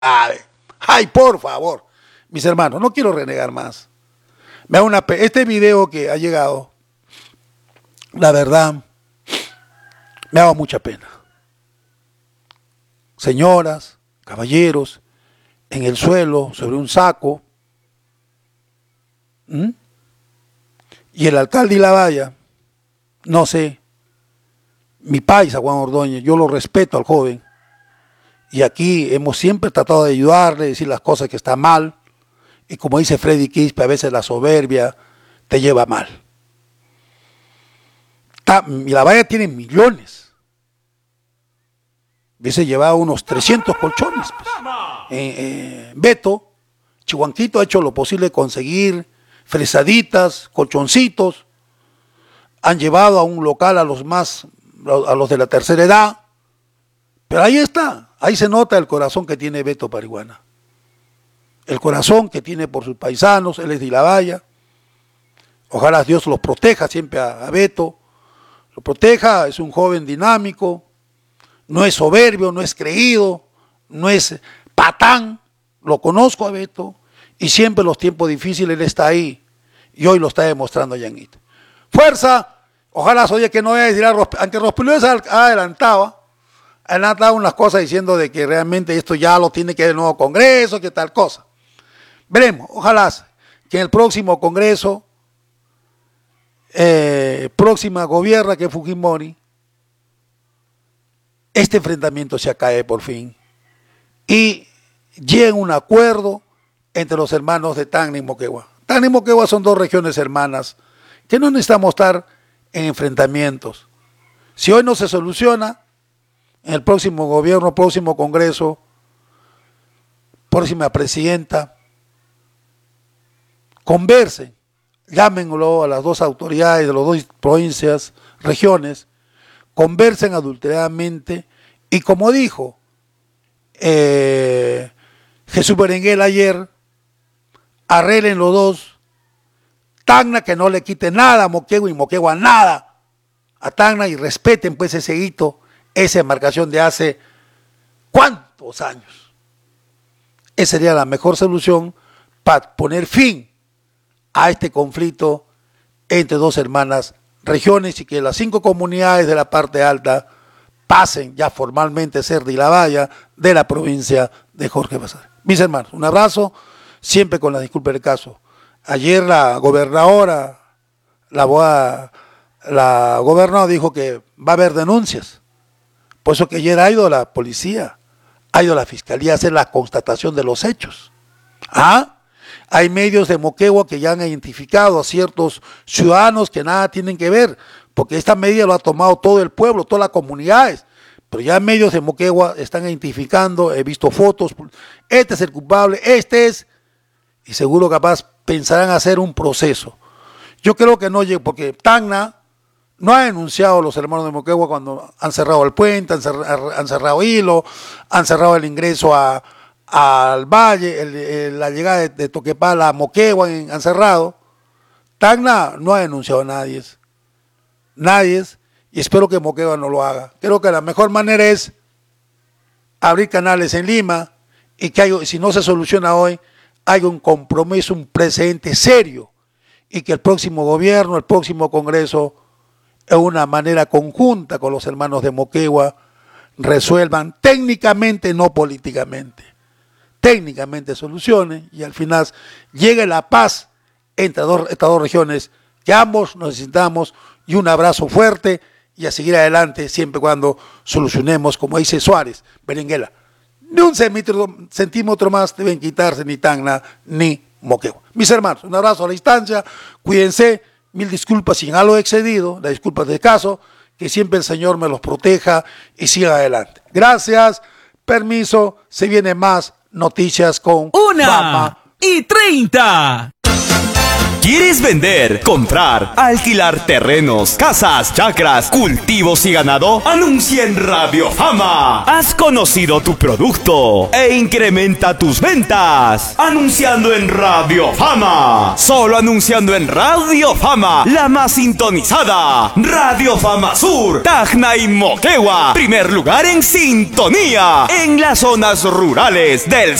Ay, por favor, mis hermanos, no quiero renegar más. Este video que ha llegado, la verdad, me ha dado mucha pena. Señoras, caballeros, en el suelo, sobre un saco, y el alcalde Ilavalla, no sé, mi paisa Juan Ordóñez, yo lo respeto al joven, y aquí hemos siempre tratado de ayudarle, decir las cosas que están mal, y como dice Freddy Quispe, a veces la soberbia te lleva mal. Ilavalla tiene millones, hubiese llevado unos 300 colchones, pues. Beto, Chihuanquito ha hecho lo posible de conseguir fresaditas, colchoncitos, han llevado a un local a los de la tercera edad, pero ahí está, ahí se nota el corazón que tiene Beto Parihuana, el corazón que tiene por sus paisanos. Él es de Ilavalla, ojalá Dios los proteja siempre a Beto, lo proteja, es un joven dinámico, no es soberbio, no es creído, no es patán, lo conozco a Beto, y siempre en los tiempos difíciles él está ahí, y hoy lo está demostrando Yanguito. Fuerza, ojalá oye que no vaya a decir, aunque Rospilio ha adelantado unas cosas diciendo de que realmente esto ya lo tiene que ver el nuevo Congreso, que tal cosa. Veremos, ojalá que en el próximo Congreso, próxima gobierna que Fujimori, este enfrentamiento se acabe por fin y lleguen a un acuerdo entre los hermanos de Tacna y Moquegua. Tacna y Moquegua son dos regiones hermanas que no necesitamos estar en enfrentamientos. Si hoy no se soluciona, en el próximo gobierno, próximo Congreso, próxima presidenta, conversen, llámenlo a las dos autoridades de las dos provincias, regiones, conversen adulteradamente y como dijo Jesús Berenguel ayer, arreglen los dos, Tacna que no le quite nada a Moquegua y Moquegua nada a Tacna y respeten pues ese hito, esa demarcación de hace ¿cuántos años? Esa sería la mejor solución para poner fin a este conflicto entre dos hermanas regiones y que las 5 comunidades de la parte alta pasen ya formalmente a ser de Ilavalla, de la provincia de Jorge Basadre. Mis hermanos, un abrazo, siempre con la disculpa del caso. Ayer la gobernadora, la gobernadora dijo que va a haber denuncias. Por eso que ayer ha ido la policía, ha ido la fiscalía a hacer la constatación de los hechos. Hay medios de Moquegua que ya han identificado a ciertos ciudadanos que nada tienen que ver, porque esta medida lo ha tomado todo el pueblo, todas las comunidades, pero ya medios de Moquegua están identificando, he visto fotos, este es el culpable, este es, y seguro capaz pensarán hacer un proceso. Yo creo que no llegue, porque Tacna no ha denunciado a los hermanos de Moquegua cuando han cerrado el puente, han cerrado Hilo, han cerrado el ingreso al valle, la llegada de Toquepala a Moquegua han cerrado. Tacna no ha denunciado a nadie, y espero que Moquegua no lo haga. Creo que la mejor manera es abrir canales en Lima y que si no se soluciona hoy, hay un compromiso, un precedente serio y que el próximo gobierno, el próximo Congreso, de una manera conjunta con los hermanos de Moquegua, resuelvan técnicamente, no políticamente, técnicamente solucionen y al final llegue la paz entre estas dos regiones que ambos necesitamos y un abrazo fuerte y a seguir adelante siempre y cuando solucionemos, como dice Suárez, Berenguela, ni un centímetro más deben quitarse ni Tacna ni Moquegua. Mis hermanos, un abrazo a la distancia, cuídense, mil disculpas si en algo he excedido, las disculpas del caso, que siempre el Señor me los proteja y siga adelante. Gracias, permiso, se viene más noticias con 1:30. ¿Quieres vender, comprar, alquilar terrenos, casas, chacras, cultivos y ganado? Anuncia en Radio Fama. Has conocido tu producto e incrementa tus ventas anunciando en Radio Fama. Solo anunciando en Radio Fama, la más sintonizada. Radio Fama Sur, Tacna y Moquegua. Primer lugar en sintonía en las zonas rurales del